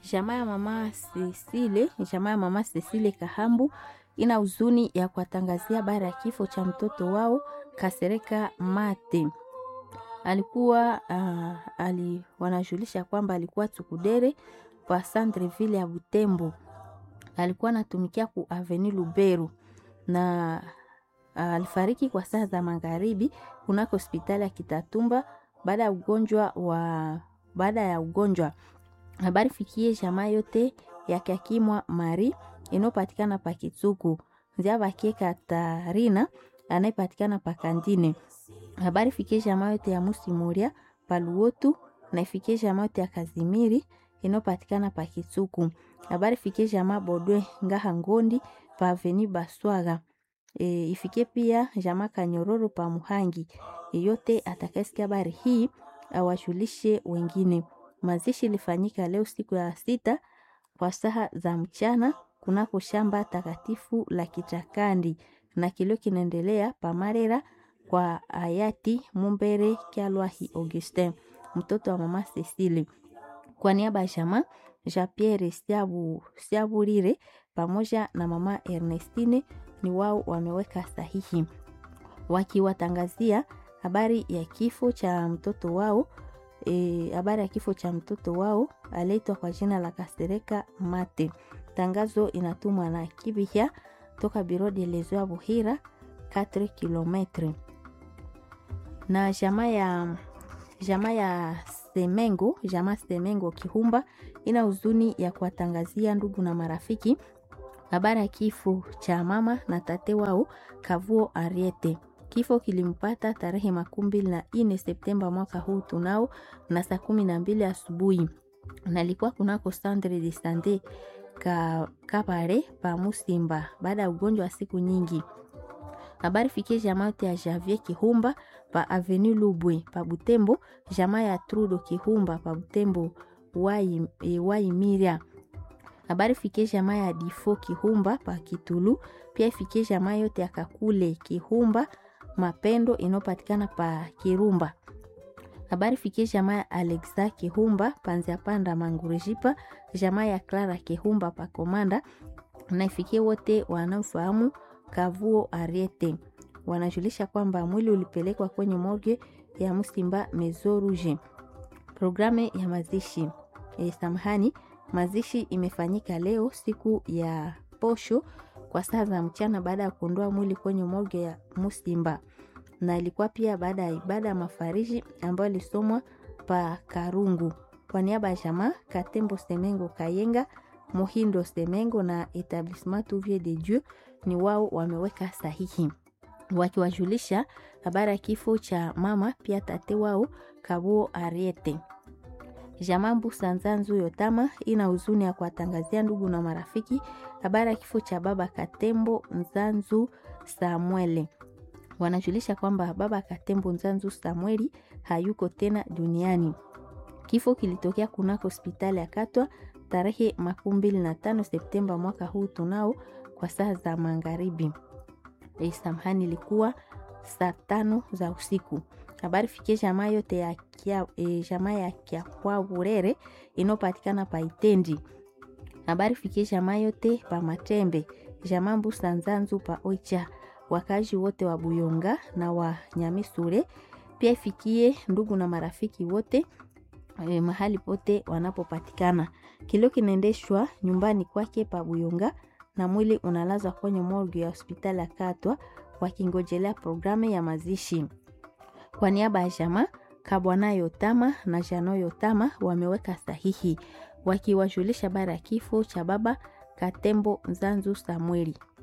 Jamaa ya mama Cecile Kahambu ina huzuni ya kuwatangazia habari ya kifo cha mtoto wao Kasereka Mate. Alikuwa wanajulisha kwamba alikuwa Tukudere kwa Centreville ya Butembo. Alikuwa anatumikia ku Avenue Luberu na alifariki kwa saa za magharibi kunako hospitali ya Kitatumba baada ya ugonjwa. Habari fikie jamaa yote ya Kakimwa Mari inopatikana pa Kitsuku. Nzia bakie Katarina anayepatikana pa Kandine. Habari fikie jamaa yote ya Musimoria pa Luotu na ifikie jamaa yote ya Kazimiri inopatikana pa Kitsuku. Habari fikie jamaa Bodwe Ngaha Ngondi pa Avenue Baswaga. Ifikie pia jamaa Kanyororo pa Muhangi. Yote atakayesikia habari hii awajulishe wengine. Mazishi ilifanyika leo siku ya 6 kwa saa za mchana kunako shamba takatifu la Kichakandi na kilio kinaendelea pamarera kwa hayati Mumbere Kyalwahi Augustin, mtoto wa mama Cecile. Kwa niaba ya jamaa Jean-Pierre Siaburire pamoja na mama Ernestine ni wao wameweka sahihi wakiwatangazia habari ya kifo cha mtoto wao. Habari ya kifo cha mtoto wao aliitwa kwa jina la Kasereka Mate. Tangazo inatumwa na Kibihya toka Biro de Lezo ya Buhira 4 km. Na jamaa ya Semengo Kihumba ina huzuni ya kuwatangazia ndugu na marafiki habari ya kifo cha mama na tate wao Kavuo Ariete. Kifo kilimpata tarehe 24 Septemba mwaka huu tunao na saa 12 asubuhi. Na alikuwa kunako Centre de Santé Kabare pa Musimba baada ya ugonjwa wa siku nyingi. Habari fikie jamaa yote ya Javier Kihumba pa Avenue Lubwe pa Butembo, jamaa ya Trudo Kihumba pa Butembo Wai Miria. Habari fikie jamaa ya Difo Kihumba pa Kitulu, pia fikie jamaa yote ya Kakule Kihumba Mapendo inopatikana pa Kirumba. Habari fikie jamaa ya Alexa Kihumba Panzia Panda Mangurejipa, jamaa ya Clara Kihumba pa Komanda, na ifikie wote wanaofahamu Kavuo Ariete. Wanajulisha kwamba mwili ulipelekwa kwenye morgue ya Musimba Maison Rouge. Programu ya mazishi mazishi imefanyika leo siku ya posho kwa saa za mchana baada ya kuondoa mwili kwenye morgue ya Musimba, na ilikuwa pia baada ya ibada ya mafariji ambayo ilisomwa pa Karungu. Kwa niaba ya jamaa Katembo Semengo Kayenga, Mohindo Semengo na Etablissement Ouvrier de Dieu ni wao wameweka sahihi wakiwajulisha habari ya kifo cha mama pia tate wao Kabuo Ariete. Jamaa Mbusa Nzanzu Yotama ina huzuni ya kuwatangazia ndugu na marafiki habari ya kifo cha baba Katembo Nzanzu Samuele. Wanajulisha kwamba baba Katembo Nzanzu Samueli hayuko tena duniani. Kifo kilitokea kunako hospitali ya Katwa tarehe 25 Septemba mwaka huu tunao kwa saa za magharibi. Samahani, ilikuwa saa 5 za usiku. Habari fikie jamaa yote ya jamaa ya kwa Burere inopatikana pa Itendi. Habari fikie jamaa yote pa Matembe, jamaa Mbusa Nzanzu pa Oicha, wakazi wote wa Buyonga na wa Nyamisure. Pia ifikie ndugu na marafiki wote mahali pote wanapopatikana. Kilio kinaendeshwa nyumbani kwake pa Buyonga na mwili unalazwa kwenye morgue ya hospitali ya Katwa wakingojelea programu ya mazishi. Kwa niaba ya jamaa Kabwana Yotama na Jano Yotama wameweka sahihi wakiwajulisha habari ya kifo cha baba Katembo Nzanzu Samueli.